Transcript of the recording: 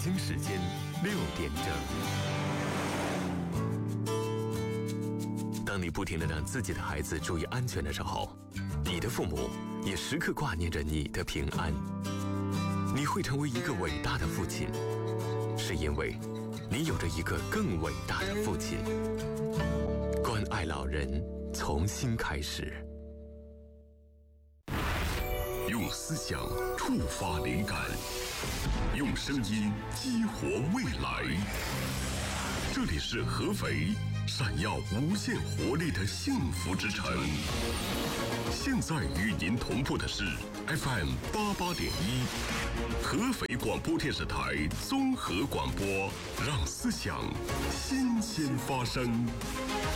京时间6点整。当你不停地让自己的孩子注意安全的时候，你的父母也时刻挂念着你的平安。你会成为一个伟大的父亲，是因为你有着一个更伟大的父亲。关爱老人，从新开始。 用思想触发灵感，用声音激活未来。这里是合肥闪耀无限活力的幸福之城。现在与您同步的是 FM 88.1，合肥广播电视台综合广播，让思想新鲜发生。